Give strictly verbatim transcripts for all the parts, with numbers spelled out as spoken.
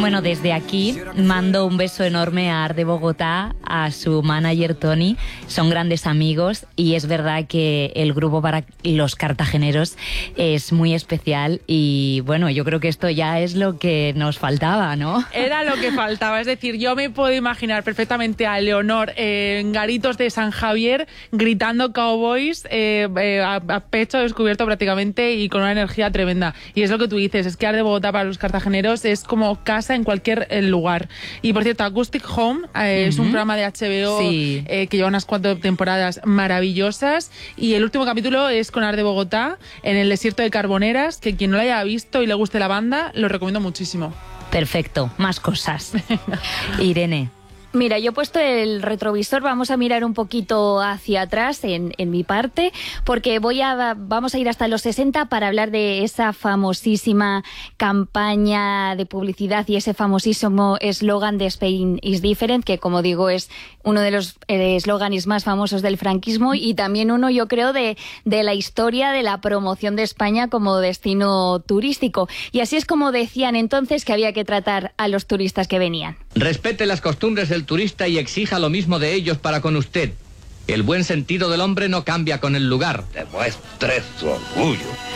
Bueno, desde aquí mando un beso enorme a Art de Bogotá, a su manager Tony. Son grandes amigos y es verdad que el grupo para los cartageneros es muy especial y bueno, yo creo que esto ya es lo que nos faltaba, ¿no? Era lo que faltaba, es decir, yo me puedo imaginar perfectamente a Leonor eh, en Garitos de San Javier gritando Cowboys eh, eh, a, a pecho descubierto prácticamente y con una energía tremenda. Y es lo que tú dices, es que Art de Bogotá para los cartageneros es como casa en cualquier eh, lugar. Y por cierto, Acoustic Home eh, uh-huh. es un programa de H B O sí. eh, que lleva unas cuatro temporadas maravillosas y el último capítulo es con Art de Bogotá en el desierto de Carboneras, que quien no lo haya visto y le guste la banda, lo recomiendo muchísimo. Perfecto, más cosas. Irene. Mira, yo he puesto el retrovisor, vamos a mirar un poquito hacia atrás en, en mi parte, porque voy a, vamos a ir hasta los sesenta para hablar de esa famosísima campaña de publicidad y ese famosísimo eslogan de Spain is Different, que como digo es uno de los eslóganes más famosos del franquismo y también uno, yo creo, de, de la historia de la promoción de España como destino turístico. Y así es como decían entonces que había que tratar a los turistas que venían. Respete las costumbres del turista y exija lo mismo de ellos para con usted. El buen sentido del hombre no cambia con el lugar. Demuestre su orgullo.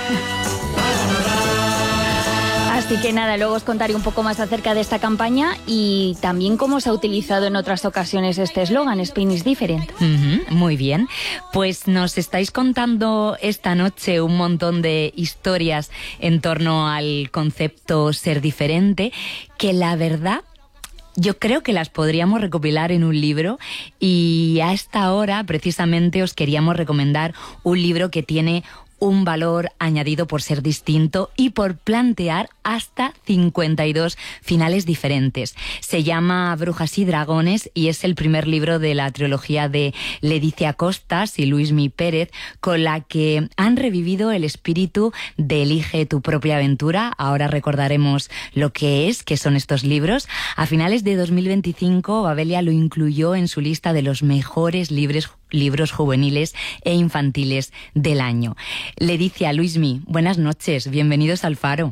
Así que nada, luego os contaré un poco más acerca de esta campaña y también cómo se ha utilizado en otras ocasiones este eslogan, Spain is Different. Uh-huh, muy bien, pues nos estáis contando esta noche un montón de historias en torno al concepto ser diferente, que la verdad yo creo que las podríamos recopilar en un libro y a esta hora precisamente os queríamos recomendar un libro que tiene un valor añadido por ser distinto y por plantear hasta cincuenta y dos finales diferentes. Se llama Brujas y Dragones y es el primer libro de la trilogía de Leticia Costas y Luismi Pérez, con la que han revivido el espíritu de Elige tu propia aventura. Ahora recordaremos lo que es, qué son estos libros. A finales de dos mil veinticinco, Babelia lo incluyó en su lista de los mejores libros libros juveniles e infantiles del año. Leticia, Luismi, buenas noches, bienvenidos al Faro.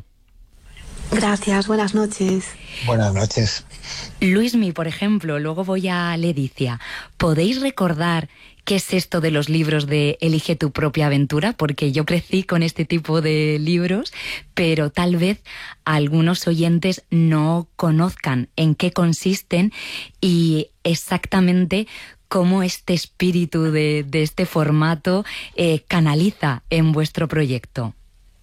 Gracias, buenas noches. Buenas noches. Luismi, por ejemplo, luego voy a Leticia. ¿Podéis recordar qué es esto de los libros de Elige tu propia aventura? Porque yo crecí con este tipo de libros, pero tal vez algunos oyentes no conozcan en qué consisten y exactamente cómo este espíritu de, de este formato eh, canaliza en vuestro proyecto.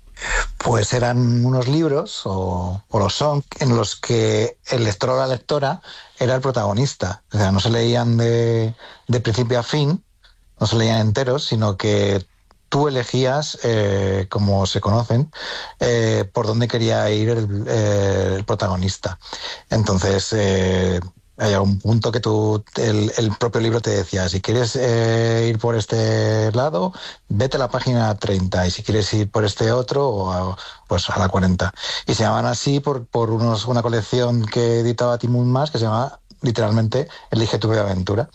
Pues eran unos libros, o, o lo son, en los que el lector o la lectora era el protagonista. O sea, no se leían de, de principio a fin, no se leían enteros, sino que tú elegías, eh, como se conocen, eh, por dónde quería ir el, eh, el protagonista. Entonces, eh, hay un punto que tú, el, el propio libro te decía, si quieres eh, ir por este lado, vete a la página treinta, y si quieres ir por este otro, o a, pues a la cuarenta. Y se llaman así por, por unos, una colección que editaba Timun Mas, que se llama literalmente Elige tu propia aventura.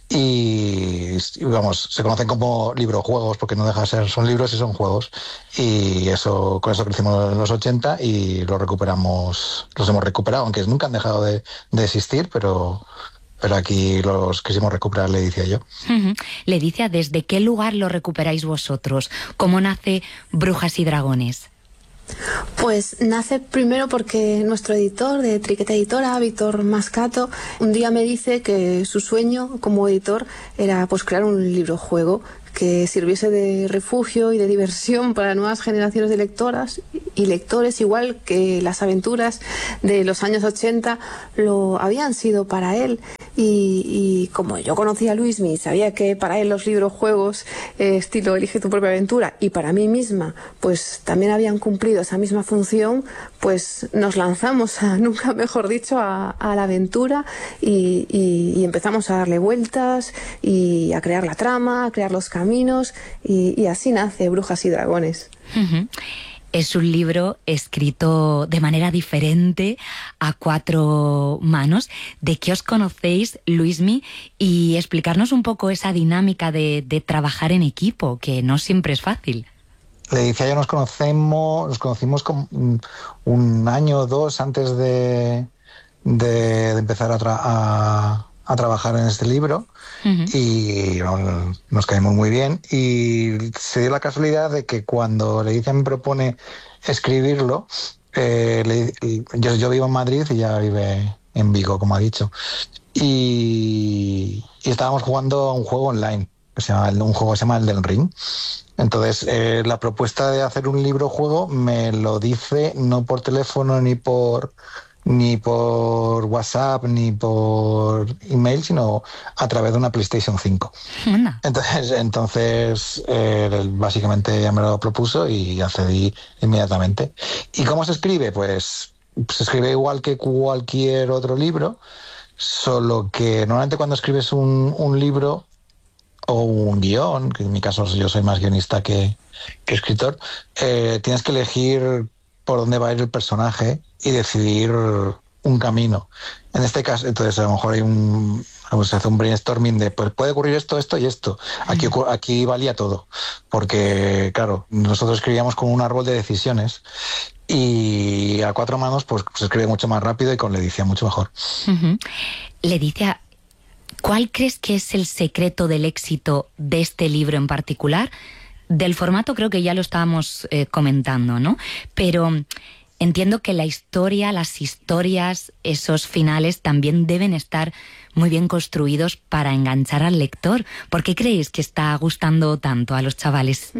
Y, y vamos, se conocen como librojuegos porque no deja de ser, son libros y son juegos. Y eso, con eso crecimos en los ochenta y lo recuperamos, los hemos recuperado, aunque nunca han dejado de, de existir, pero... pero aquí los quisimos recuperar, Leticia y yo. Uh-huh. Leticia, ¿desde qué lugar lo recuperáis vosotros? ¿Cómo nace Brujas y Dragones? Pues nace primero porque nuestro editor de Triqueta Editora, Víctor Mascato, un día me dice que su sueño como editor era pues crear un librojuego que sirviese de refugio y de diversión para nuevas generaciones de lectoras y lectores, igual que las aventuras de los años ochenta lo habían sido para él. Y, y como yo conocía a Luismi, sabía que para él los librojuegos eh, estilo Elige tu propia aventura y para mí misma pues también habían cumplido esa misma función, pues nos lanzamos a, nunca mejor dicho, a, a la aventura y, y, y empezamos a darle vueltas y a crear la trama, a crear los caminos y, y así nace Brujas y Dragones. Uh-huh. Es un libro escrito de manera diferente, a cuatro manos. ¿De qué os conocéis, Luismi? Y explicarnos un poco esa dinámica de, de trabajar en equipo, que no siempre es fácil. Leticia y yo nos conocemos, nos conocimos como un año o dos antes de, de, de empezar a, tra a, a trabajar en este libro. Uh-huh. Y no, nos caímos muy bien, y se dio la casualidad de que cuando Leticia me propone escribirlo, eh, le, yo, yo vivo en Madrid y ella vive en Vigo, como ha dicho, y, y estábamos jugando a un juego online, que se llama, un juego que se llama Elden Ring. Entonces, eh, la propuesta de hacer un libro juego me lo dice no por teléfono ni por ni por WhatsApp ni por email, sino a través de una PlayStation cinco. Anda. Entonces, entonces eh, básicamente ella me lo propuso y accedí inmediatamente. ¿Y cómo se escribe? Pues se escribe igual que cualquier otro libro, solo que normalmente cuando escribes un, un libro o un guión, que en mi caso yo soy más guionista que, que escritor, eh, tienes que elegir por dónde va a ir el personaje y decidir un camino. En este caso, entonces a lo mejor hay un, se hace un brainstorming de, pues puede ocurrir esto, esto y esto. Aquí, aquí valía todo, porque claro, nosotros escribíamos con un árbol de decisiones y a cuatro manos pues se escribe mucho más rápido y con Leticia mucho mejor. Uh-huh. Leticia, ¿cuál crees que es el secreto del éxito de este libro en particular? Del formato creo que ya lo estábamos eh, comentando, ¿no? Pero entiendo que la historia, las historias, esos finales también deben estar muy bien construidos para enganchar al lector. ¿Por qué creéis que está gustando tanto a los chavales?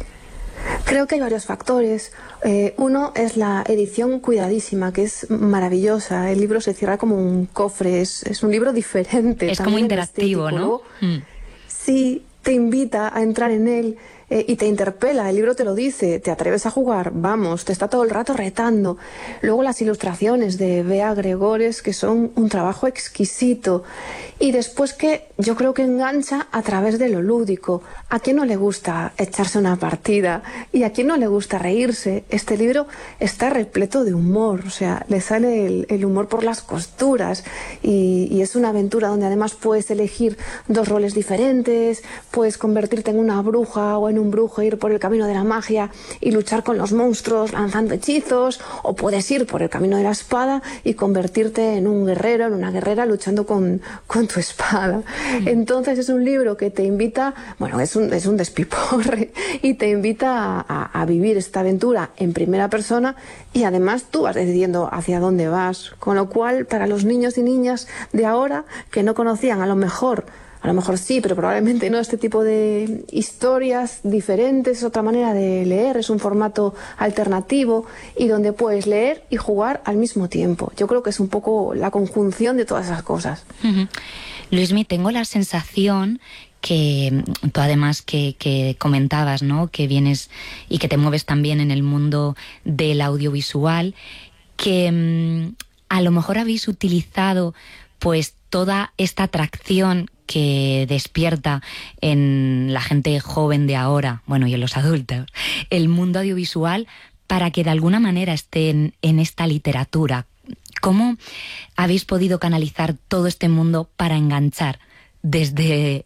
Creo que hay varios factores. Eh, uno es la edición cuidadísima, que es maravillosa. El libro se cierra como un cofre, es, es un libro diferente. Es como interactivo, ¿no? Mm. Sí, te invita a entrar en él. Eh, y te interpela, el libro te lo dice, te atreves a jugar, vamos, te está todo el rato retando. Luego las ilustraciones de Bea Gregores, que son un trabajo exquisito. Y después que yo creo que engancha a través de lo lúdico. ¿A quién no le gusta echarse una partida? ¿Y a quién no le gusta reírse? Este libro está repleto de humor, o sea, le sale el, el humor por las costuras. Y, y es una aventura donde además puedes elegir dos roles diferentes, puedes convertirte en una bruja o en un brujo, ir por el camino de la magia y luchar con los monstruos lanzando hechizos, o puedes ir por el camino de la espada y convertirte en un guerrero, en una guerrera luchando con, con tu espada. Mm. Entonces es un libro que te invita, bueno, es un, es un despiporre y te invita a, a, a vivir esta aventura en primera persona, y además tú vas decidiendo hacia dónde vas, con lo cual para los niños y niñas de ahora que no conocían a lo mejor A lo mejor sí, pero probablemente no, este tipo de historias diferentes, es otra manera de leer, es un formato alternativo y donde puedes leer y jugar al mismo tiempo. Yo creo que es un poco la conjunción de todas esas cosas. Uh-huh. Luismi, tengo la sensación que tú además que, que comentabas, ¿no?, que vienes y que te mueves también en el mundo del audiovisual, que mmm, a lo mejor habéis utilizado pues toda esta atracción que despierta en la gente joven de ahora, bueno, y en los adultos, el mundo audiovisual, para que de alguna manera estén en esta literatura. ¿Cómo habéis podido canalizar todo este mundo para enganchar desde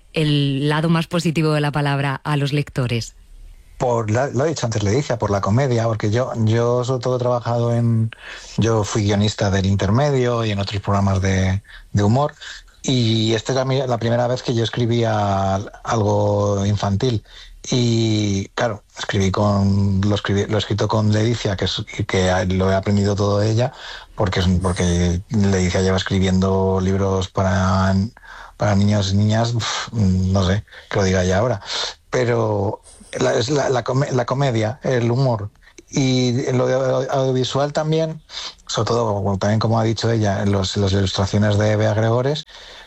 el lado más positivo de la palabra a los lectores? Por la, lo he dicho antes, Leticia, por la comedia, porque yo, yo sobre todo he trabajado en... Yo fui guionista del Intermedio y en otros programas de, de humor, y esta es la, la primera vez que yo escribía algo infantil. Y claro, escribí con lo, escribí, lo he escrito con Leticia, que, es, que lo he aprendido todo de ella, porque, porque Leticia lleva escribiendo libros para, para niños y niñas, no sé, que lo diga ya ahora. Pero la, es la, la, la comedia, el humor. Y en lo de audiovisual también, sobre todo, también como ha dicho ella, en los, las ilustraciones de Bea Gregores,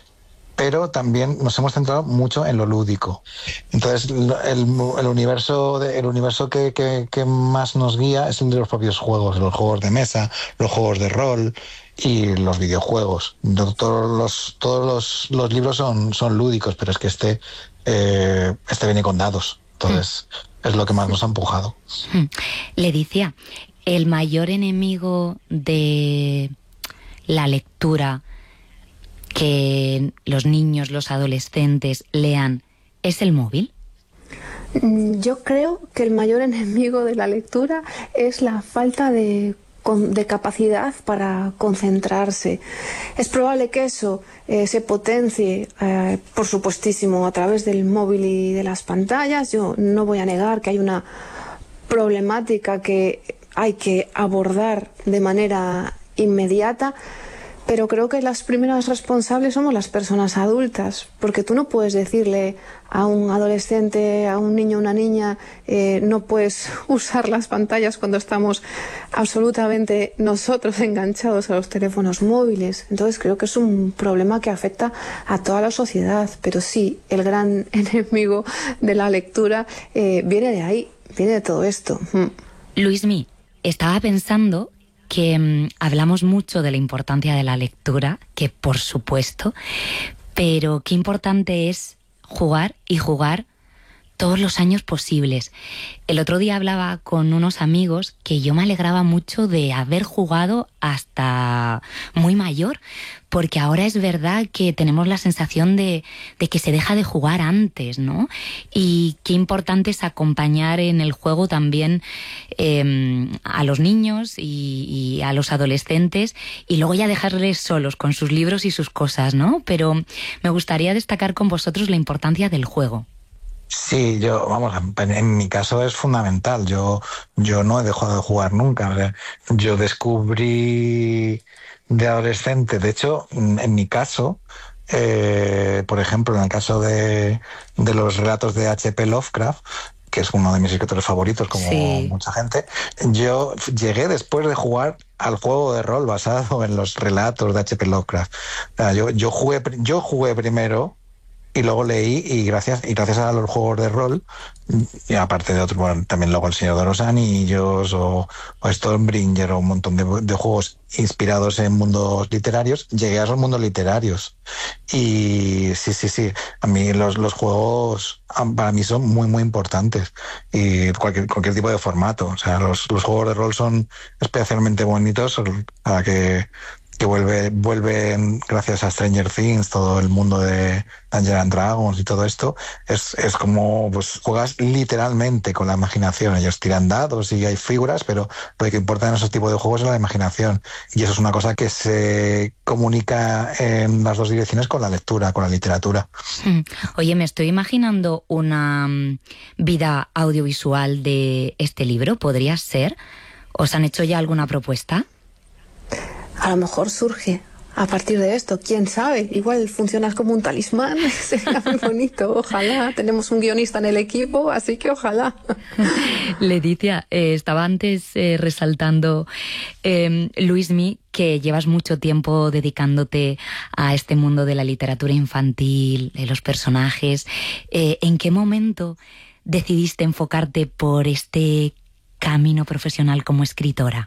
pero también nos hemos centrado mucho en lo lúdico. Entonces, el, el universo, de, el universo que, que, que más nos guía es el de los propios juegos, los juegos de mesa, los juegos de rol y los videojuegos. Todos los, todos los, los libros son, son lúdicos, pero es que este, eh, este viene con dados. Entonces, mm. es lo que más nos ha empujado. Mm. Leticia, el mayor enemigo de la lectura que los niños, los adolescentes lean, ¿es el móvil? Yo creo que el mayor enemigo de la lectura es la falta de de capacidad para concentrarse. Es probable que eso eh, se potencie, eh, por supuestísimo, a través del móvil y de las pantallas. Yo no voy a negar que hay una problemática que hay que abordar de manera inmediata, pero creo que las primeras responsables somos las personas adultas, porque tú no puedes decirle a un adolescente, a un niño o una niña, eh, no puedes usar las pantallas cuando estamos absolutamente nosotros enganchados a los teléfonos móviles. Entonces creo que es un problema que afecta a toda la sociedad, pero sí, el gran enemigo de la lectura eh, viene de ahí, viene de todo esto. Luismi, estaba pensando que mmm, hablamos mucho de la importancia de la lectura, que por supuesto, pero qué importante es jugar y jugar todos los años posibles. El otro día hablaba con unos amigos que yo me alegraba mucho de haber jugado hasta muy mayor, porque ahora es verdad que tenemos la sensación de, de que se deja de jugar antes, ¿no? Y qué importante es acompañar en el juego también eh, a los niños y, y a los adolescentes, y luego ya dejarles solos con sus libros y sus cosas, ¿no? Pero me gustaría destacar con vosotros la importancia del juego. Sí, yo, vamos, en mi caso es fundamental. Yo, yo no he dejado de jugar nunca. O sea, yo descubrí de adolescente, de hecho, en mi caso, eh, por ejemplo, en el caso de, de los relatos de H P Lovecraft, que es uno de mis escritores favoritos, como sí. mucha gente, yo llegué después de jugar al juego de rol basado en los relatos de H P Lovecraft. O sea, yo, yo jugué, yo jugué primero y luego leí, y gracias y gracias a los juegos de rol, y aparte de otros, bueno, también luego El Señor de los Anillos o, o Stormbringer o un montón de, de juegos inspirados en mundos literarios, llegué a esos mundos literarios. Y sí, sí, sí, a mí los, los juegos para mí son muy, muy importantes, y cualquier, cualquier tipo de formato. O sea, los, los juegos de rol son especialmente bonitos, a que que vuelve, vuelve gracias a Stranger Things, todo el mundo de Dungeons and Dragons y todo esto, es, es como, pues juegas literalmente con la imaginación. Ellos tiran dados y hay figuras, pero lo que importa en esos tipos de juegos es la imaginación, y eso es una cosa que se comunica en las dos direcciones con la lectura, con la literatura. Oye, me estoy imaginando una vida audiovisual de este libro, ¿podría ser? ¿Os han hecho ya alguna propuesta? A lo mejor surge a partir de esto, quién sabe, igual funcionas como un talismán, sería muy bonito, ojalá. Tenemos un guionista en el equipo, así que ojalá. Leticia, eh, estaba antes eh, resaltando, eh, Luismi, que llevas mucho tiempo dedicándote a este mundo de la literatura infantil, de los personajes. Eh, ¿En qué momento decidiste enfocarte por este camino profesional como escritora?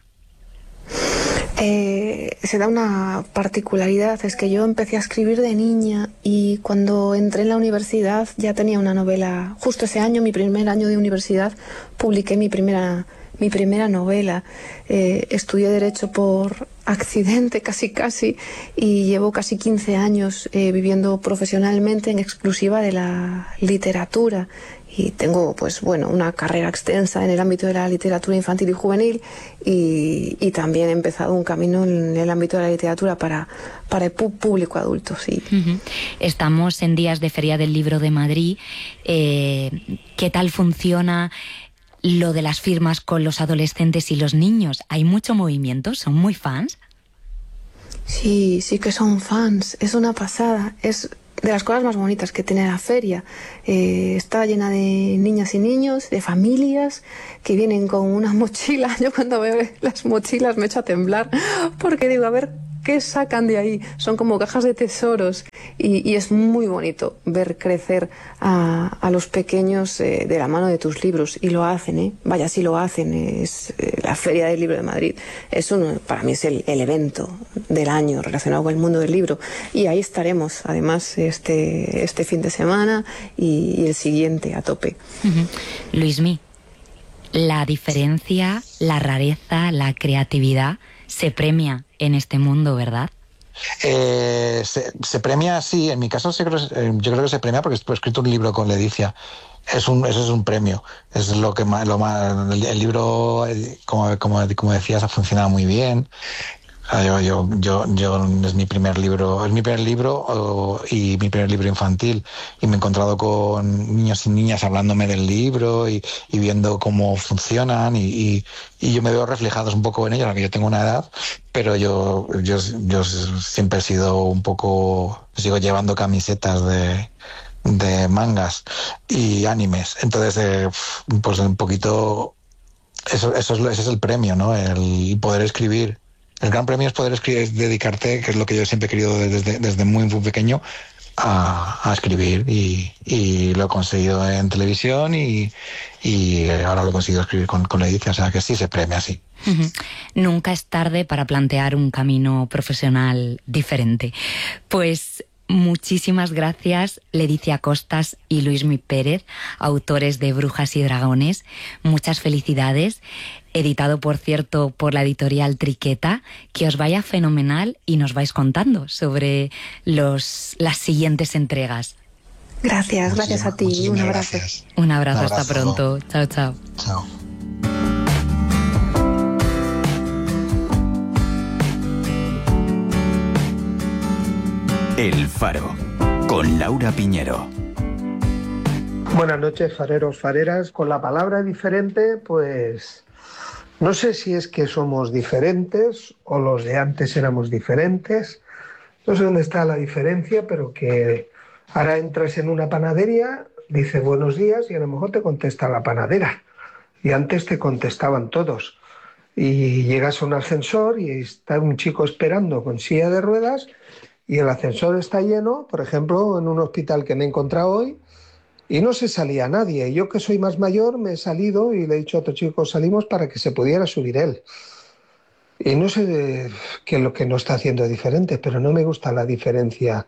Eh, se da una particularidad, es que yo empecé a escribir de niña, y cuando entré en la universidad ya tenía una novela. Justo ese año, mi primer año de universidad, publiqué mi primera, mi primera novela. Eh, estudié Derecho por accidente casi casi, y llevo casi quince años eh, viviendo profesionalmente en exclusiva de la literatura. Y tengo, pues bueno, una carrera extensa en el ámbito de la literatura infantil y juvenil, y, y también he empezado un camino en el ámbito de la literatura para, para el público adulto, sí. Uh-huh. Estamos en días de Feria del Libro de Madrid. Eh, ¿Qué tal funciona lo de las firmas con los adolescentes y los niños? ¿Hay mucho movimiento? ¿Son muy fans? Sí, sí que son fans. Es una pasada. Es de las cosas más bonitas que tiene la feria. Eh, está llena de niñas y niños, de familias que vienen con una mochila. Yo cuando veo las mochilas me echo a temblar, porque digo, a ver, ¿qué sacan de ahí? Son como cajas de tesoros, y, y es muy bonito ver crecer a, a los pequeños eh, de la mano de tus libros, y lo hacen, ¿eh? Vaya, sí lo hacen. Es eh, la Feria del Libro de Madrid. Es uno, para mí es el, el evento del año relacionado con el mundo del libro, y ahí estaremos, además, este, este fin de semana y, y el siguiente a tope. Uh-huh. Luismi, la diferencia, la rareza, la creatividad se premia en este mundo, ¿verdad? Eh, se, se premia, sí, en mi caso sí creo, eh, yo creo que se premia porque he escrito un libro con Ledicia. Es un, eso es un premio. Es lo que más, lo más, el, el libro, como, como, como decías, ha funcionado muy bien. Yo, yo, yo, yo es mi primer libro, es mi primer libro oh, y mi primer libro infantil, y me he encontrado con niños y niñas hablándome del libro y, y viendo cómo funcionan, y, y, y yo me veo reflejados un poco en ellos, aunque yo tengo una edad, pero yo, yo, yo siempre he sido un poco, sigo llevando camisetas de, de mangas y animes, entonces eh, pues un poquito eso, eso es, ese es el premio, ¿no? El poder escribir. El gran premio es poder escribir, es dedicarte, que es lo que yo siempre he querido desde, desde muy, muy pequeño, a, a escribir, y, y lo he conseguido en televisión y, y ahora lo he conseguido escribir con, con Ledicia, o sea que sí se premia, sí. Uh-huh. Nunca es tarde para plantear un camino profesional diferente. Pues muchísimas gracias, Ledicia Costas y Luismi Pérez, autores de Brujas y Dragones. Muchas felicidades. Editado, por cierto, por la editorial Triqueta. Que os vaya fenomenal y nos vais contando sobre los, las siguientes entregas. Gracias, gracias a ti. Un abrazo. Gracias. Un abrazo, Un abrazo, hasta pronto. Chao, chao. Chao. El Faro, con Laura Piñero. Buenas noches, fareros, fareras. Con la palabra diferente, pues no sé si es que somos diferentes o los de antes éramos diferentes. No sé dónde está la diferencia, pero que ahora entras en una panadería, dices buenos días y a lo mejor te contesta la panadera. Y antes te contestaban todos. Y llegas a un ascensor y está un chico esperando con silla de ruedas y el ascensor está lleno, por ejemplo, en un hospital que me he encontrado hoy, y no se salía nadie. Yo, que soy más mayor, me he salido y le he dicho a otro chico, salimos para que se pudiera subir él. Y no sé qué es lo que nos está haciendo diferente, pero no me gusta la diferencia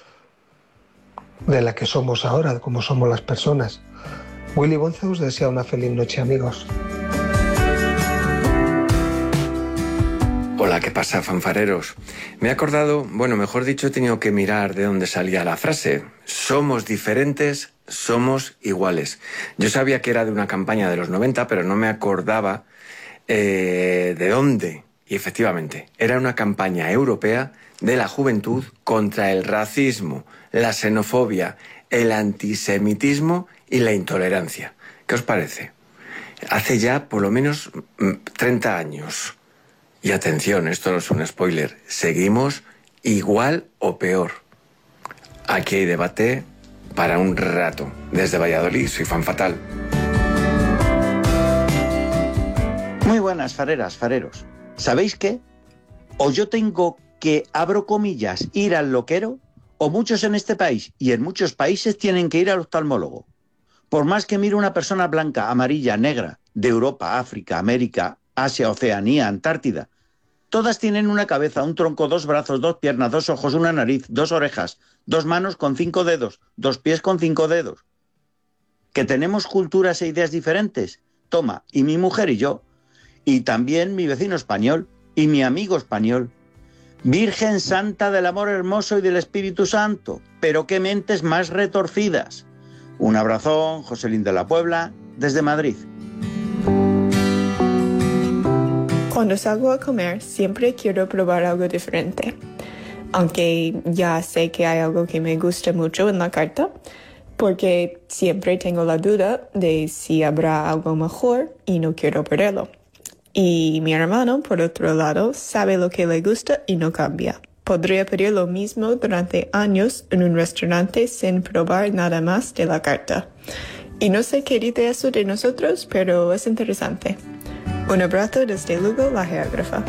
de la que somos ahora, de cómo somos las personas. Willy Bonzo os desea una feliz noche, amigos. Hola, ¿qué pasa, fanfareros? Me he acordado, bueno, mejor dicho, he tenido que mirar de dónde salía la frase. Somos diferentes, somos iguales. Yo sabía que era de una campaña de los noventa, pero no me acordaba eh, de dónde. Y efectivamente, era una campaña europea de la juventud contra el racismo, la xenofobia, el antisemitismo y la intolerancia. ¿Qué os parece? Hace ya por lo menos treinta años. Y atención, esto no es un spoiler, seguimos igual o peor. Aquí hay debate para un rato. Desde Valladolid, soy Fan Fatal. Muy buenas, fareras, fareros. ¿Sabéis qué? O yo tengo que, abro comillas, ir al loquero, o muchos en este país y en muchos países tienen que ir al oftalmólogo. Por más que mire una persona blanca, amarilla, negra, de Europa, África, América, Asia, Oceanía, Antártida, todas tienen una cabeza, un tronco, dos brazos, dos piernas, dos ojos, una nariz, dos orejas, dos manos con cinco dedos, dos pies con cinco dedos. ¿Que tenemos culturas e ideas diferentes? Toma, y mi mujer y yo, y también mi vecino español, y mi amigo español. Virgen Santa del Amor Hermoso y del Espíritu Santo, pero qué mentes más retorcidas. Un abrazón, Joselín de la Puebla, desde Madrid. Cuando salgo a comer, siempre quiero probar algo diferente. Aunque ya sé que hay algo que me gusta mucho en la carta, porque siempre tengo la duda de si habrá algo mejor y no quiero perderlo. Y mi hermano, por otro lado, sabe lo que le gusta y no cambia. Podría pedir lo mismo durante años en un restaurante sin probar nada más de la carta. Y no sé qué dice eso de nosotros, pero es interesante. Un abrazo desde Lugo, la geógrafa.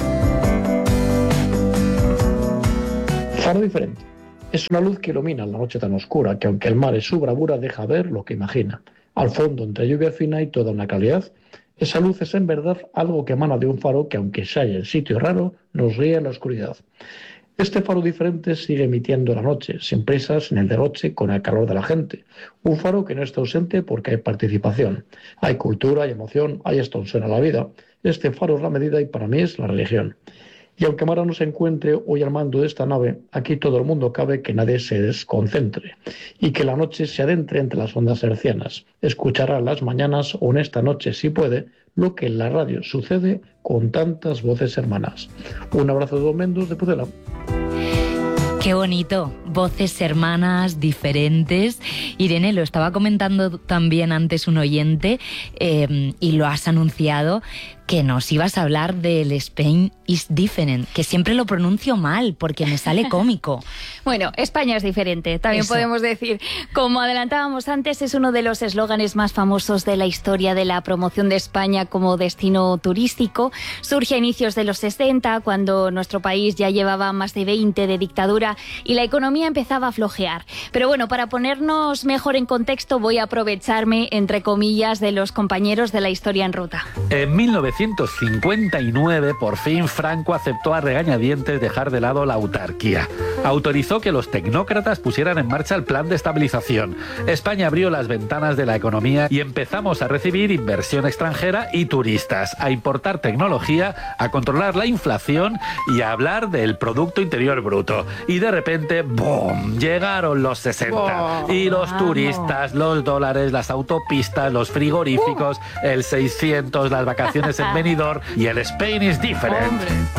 Faro diferente. Es una luz que ilumina la noche tan oscura que, aunque el mar es su bravura, deja ver lo que imagina. Al fondo, entre lluvia fina y toda una calidad, esa luz es en verdad algo que emana de un faro que, aunque se halla en sitio raro, nos guía en la oscuridad. Este faro diferente sigue emitiendo la noche, sin prisas, sin el derroche, con el calor de la gente. Un faro que no está ausente porque hay participación. Hay cultura, hay emoción, hay extensión a la vida. Este faro es la medida y para mí es la religión. Y aunque Mara no se encuentre hoy al mando de esta nave, aquí todo el mundo cabe que nadie se desconcentre y que la noche se adentre entre las ondas hercianas. Escuchará las mañanas o en esta noche, si puede, lo que en la radio sucede con tantas voces hermanas. Un abrazo de Don Mendos de Pucela. Qué bonito, voces hermanas, diferentes. Irene, lo estaba comentando también antes un oyente eh, y lo has anunciado, que nos ibas a hablar del Spain is different, que siempre lo pronuncio mal porque me sale cómico. Bueno, España es diferente, también Eso. podemos decir. Como adelantábamos antes, es uno de los eslóganes más famosos de la historia de la promoción de España como destino turístico. Surge a inicios de los sesenta, cuando nuestro país ya llevaba más de veinte de dictadura y la economía empezaba a flojear. Pero bueno, para ponernos mejor en contexto, voy a aprovecharme, entre comillas, de los compañeros de la historia en ruta. En mil novecientos cincuenta y nueve, por fin, Franco aceptó a regañadientes dejar de lado la autarquía. Autorizó que los tecnócratas pusieran en marcha el plan de estabilización. España abrió las ventanas de la economía y empezamos a recibir inversión extranjera y turistas, a importar tecnología, a controlar la inflación y a hablar del Producto Interior Bruto. Y de repente, ¡boom!, llegaron los sesenta. Y los turistas, los dólares, las autopistas, los frigoríficos, el seiscientos, las vacaciones en Benidorm y el Spain is different.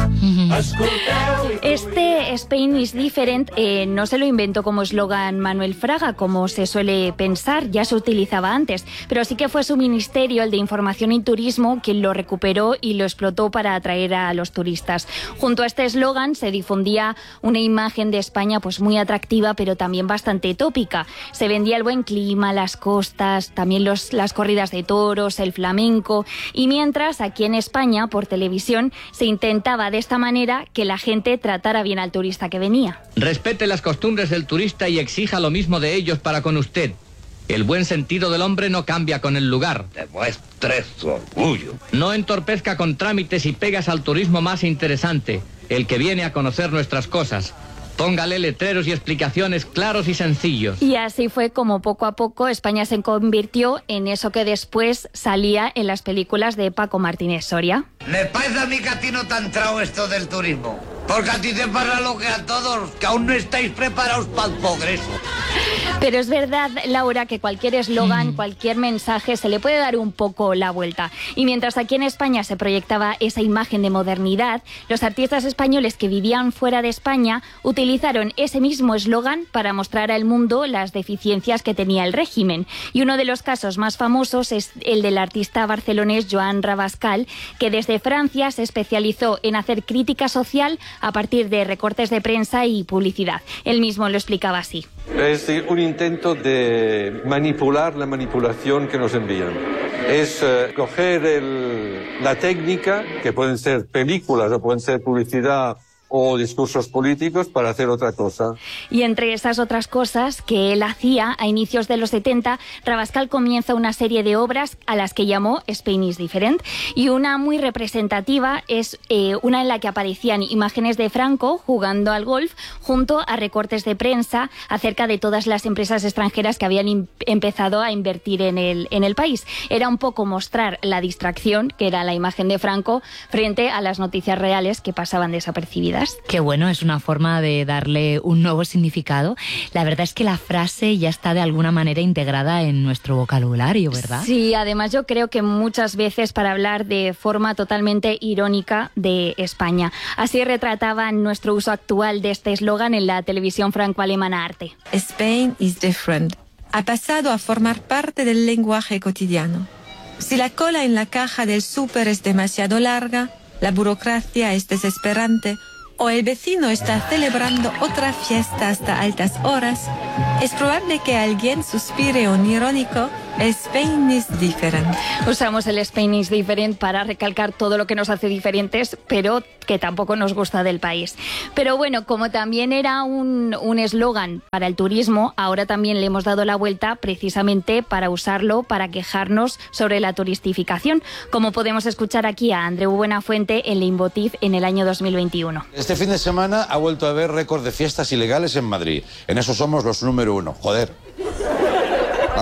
Este Spain is different eh, no se lo inventó como eslogan Manuel Fraga, como se suele pensar, ya se utilizaba antes, pero sí que fue su ministerio, el de Información y Turismo, quien lo recuperó y lo explotó para atraer a los turistas. Junto a este eslogan se difundía una imagen de España pues muy atractiva, pero también bastante tópica. Se vendía el buen clima, las costas, también los, las corridas de toros, el flamenco, y mientras aquí en España, por televisión, se intentaba de esta manera que la gente tratara bien al turista que venía. Respete las costumbres del turista y exija lo mismo de ellos para con usted. El buen sentido del hombre no cambia con el lugar. Demuestre su orgullo. No entorpezca con trámites y pegas al turismo más interesante, el que viene a conocer nuestras cosas. Póngale letreros y explicaciones claros y sencillos. Y así fue como poco a poco España se convirtió en eso que después salía en las películas de Paco Martínez Soria. Me parece a mí que a ti no te ha entrado esto del turismo. Porque a ti te pasa lo que a todos, que aún no estáis preparados para el progreso. Pero es verdad, Laura, que cualquier eslogan, mm. cualquier mensaje se le puede dar un poco la vuelta. Y mientras aquí en España se proyectaba esa imagen de modernidad, los artistas españoles que vivían fuera de España utilizaron ese mismo eslogan para mostrar al mundo las deficiencias que tenía el régimen. Y uno de los casos más famosos es el del artista barcelonés Joan Rabascal, que desde Francia se especializó en hacer crítica social a partir de recortes de prensa y publicidad. Él mismo lo explicaba así. Es un intento de manipular la manipulación que nos envían. Es uh, coger el, la técnica, que pueden ser películas o pueden ser publicidad o discursos políticos, para hacer otra cosa. Y entre esas otras cosas que él hacía a inicios de los setenta, Rabascal comienza una serie de obras a las que llamó Spain is different, y una muy representativa es eh, una en la que aparecían imágenes de Franco jugando al golf junto a recortes de prensa acerca de todas las empresas extranjeras que habían empezado a invertir en el, en el país. Era un poco mostrar la distracción, que era la imagen de Franco, frente a las noticias reales que pasaban desapercibidas. Qué bueno, es una forma de darle un nuevo significado. La verdad es que la frase ya está de alguna manera integrada en nuestro vocabulario, ¿verdad? Sí, además yo creo que muchas veces para hablar de forma totalmente irónica de España. Así retrataban nuestro uso actual de este eslogan en la televisión franco-alemana Arte. Spain is different. Ha pasado a formar parte del lenguaje cotidiano. Si la cola en la caja del súper es demasiado larga, la burocracia es desesperante, o el vecino está celebrando otra fiesta hasta altas horas, es probable que alguien suspire un irónico Spain is different. Usamos el Spain is different para recalcar todo lo que nos hace diferentes, pero que tampoco nos gusta del país. Pero bueno, como también era un un eslogan para el turismo, ahora también le hemos dado la vuelta precisamente para usarlo para quejarnos sobre la turistificación, como podemos escuchar aquí a Andreu Buenafuente en Leitmotiv en el año dos mil veintiuno. Este fin de semana ha vuelto a haber récord de fiestas ilegales en Madrid. En eso somos los número uno. Joder.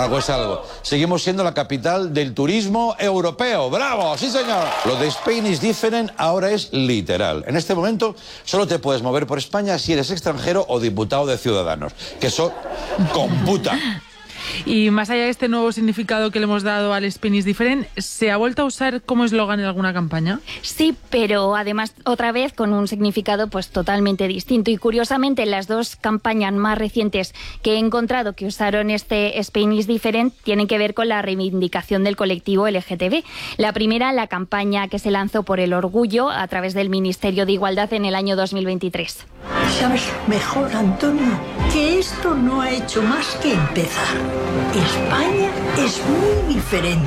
algo es algo. Seguimos siendo la capital del turismo europeo. ¡Bravo! ¡Sí, señor! Lo de Spain is different ahora es literal. En este momento solo te puedes mover por España si eres extranjero o diputado de Ciudadanos, que eso computa. Y más allá de este nuevo significado que le hemos dado al Spain is different, ¿se ha vuelto a usar como eslogan en alguna campaña? Sí, pero además otra vez con un significado pues totalmente distinto. Y curiosamente las dos campañas más recientes que he encontrado que usaron este Spain is different tienen que ver con la reivindicación del colectivo L G T B. La primera, la campaña que se lanzó por el orgullo a través del Ministerio de Igualdad en el año dos mil veintitrés. Sabes mejor, Antonio, que esto no ha hecho más que empezar. España es muy diferente.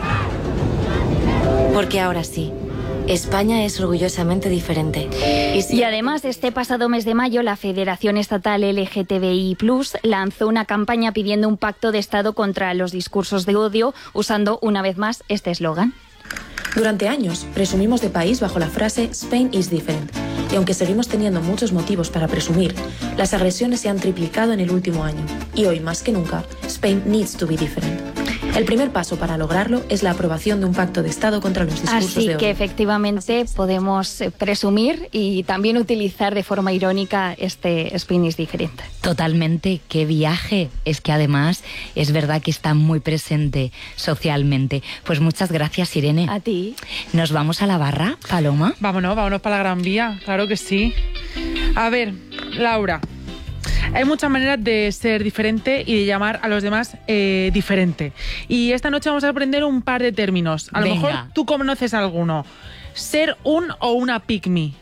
Porque ahora sí, España es orgullosamente diferente. Y, sí. y además, este pasado mes de mayo, la Federación Estatal L G T B I plus, lanzó una campaña pidiendo un pacto de Estado contra los discursos de odio, usando una vez más este eslogan. Durante años, presumimos de país bajo la frase Spain is different. Y aunque seguimos teniendo muchos motivos para presumir, las agresiones se han triplicado en el último año. Y hoy, más que nunca, Spain needs to be different. El primer paso para lograrlo es la aprobación de un pacto de Estado contra los discursos Así de odio. que efectivamente podemos presumir y también utilizar de forma irónica este Spain is different. Totalmente, qué viaje. Es que además es verdad que está muy presente socialmente. Pues muchas gracias, Irene. A ti. ¿Nos vamos a la barra, Paloma? Vámonos, vámonos para la Gran Vía, claro que sí. A ver, Laura, hay muchas maneras de ser diferente y de llamar a los demás eh, diferente. Y esta noche vamos a aprender un par de términos. A lo Venga. mejor tú conoces alguno. Ser un o una pick me.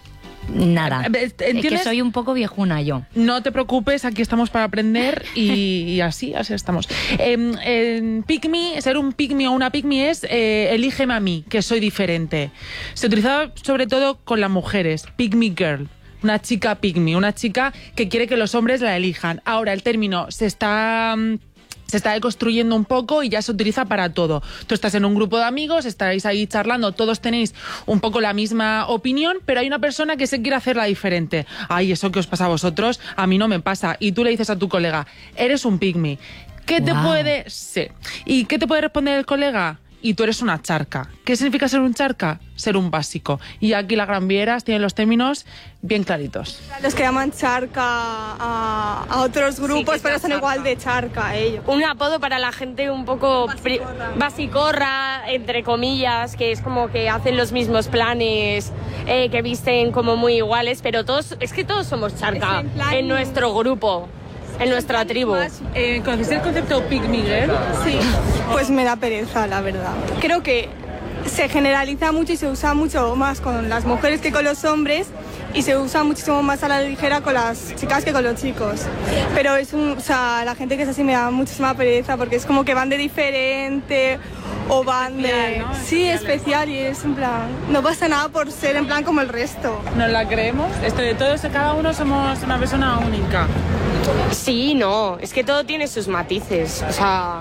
Nada. ¿Entiendes? Es que soy un poco viejuna yo. No te preocupes, aquí estamos para aprender y, y así, así estamos. Eh, eh, pick me, ser un pick me o una pick me es eh, elígeme a mí, que soy diferente. Se utilizaba sobre todo con las mujeres. Pick me girl. Una chica pick me, una chica que quiere que los hombres la elijan. Ahora el término se está... se está deconstruyendo un poco y ya se utiliza para todo. Tú estás en un grupo de amigos, estáis ahí charlando, todos tenéis un poco la misma opinión, pero hay una persona que se quiere hacerla diferente. Ay, eso que os pasa a vosotros, a mí no me pasa. Y tú le dices a tu colega, eres un pygmy. ¿Qué te Wow. puede...? Sí. ¿Y qué te puede responder el colega? Y tú eres una charca. ¿Qué significa ser un charca? Ser un básico. Y aquí las Gran Vieras tienen los términos bien claritos. Los que llaman charca a, a otros grupos, sí, pero son charca. Igual de charca ellos. Un apodo para la gente un poco basicorra. basicorra, entre comillas, que es como que hacen los mismos planes, eh, que visten como muy iguales, pero todos, es que todos somos charca en, plan... en nuestro grupo. En nuestra tribu. Eh, ¿Conoces el concepto pick me girl? Sí, pues me da pereza, la verdad. Creo que se generaliza mucho y se usa mucho más con las mujeres que con los hombres y se usa muchísimo más a la ligera con las chicas que con los chicos. Pero es un, o sea, la gente que es así me da muchísima pereza porque es como que van de diferente o van especial, de... ¿no? Sí, especial y es en plan... No pasa nada por ser en plan como el resto. ¿Nos la creemos? Esto de todos, cada uno somos una persona única. Sí, no, es que todo tiene sus matices, o sea,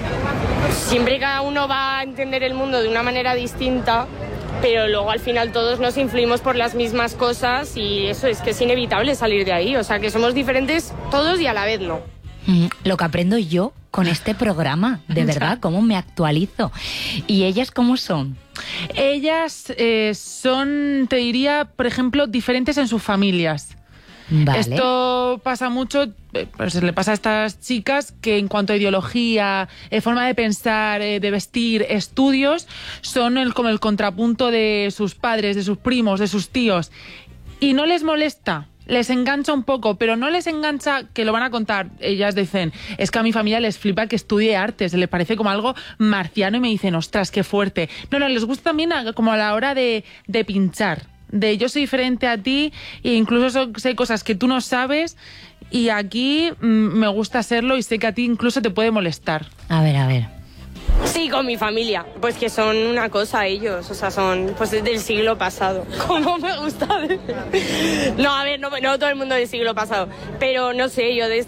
siempre cada uno va a entender el mundo de una manera distinta, pero luego al final todos nos influimos por las mismas cosas y eso es que es inevitable salir de ahí, o sea, que somos diferentes todos y a la vez no. Mm, lo que aprendo yo con este programa, de verdad, cómo me actualizo. ¿Y ellas cómo son? Ellas eh, son, te diría, por ejemplo, diferentes en sus familias. Vale. Esto pasa mucho, pues le pasa a estas chicas que en cuanto a ideología, eh, forma de pensar, eh, de vestir, estudios, son el, como el contrapunto de sus padres, de sus primos, de sus tíos. Y no les molesta, les engancha un poco, pero no les engancha, que lo van a contar, ellas dicen, es que a mi familia les flipa que estudie artes, les parece como algo marciano y me dicen, ostras, qué fuerte. No, no, les gusta también a, como a la hora de, de pinchar. De yo soy diferente a ti e incluso sé cosas que tú no sabes y aquí mmm, me gusta serlo y sé que a ti incluso te puede molestar. A ver, a ver. Sí, con mi familia, pues que son una cosa ellos, o sea, son pues del siglo pasado. ¿Cómo me gusta? No, a ver, no, no todo el mundo del siglo pasado, pero no sé, yo desde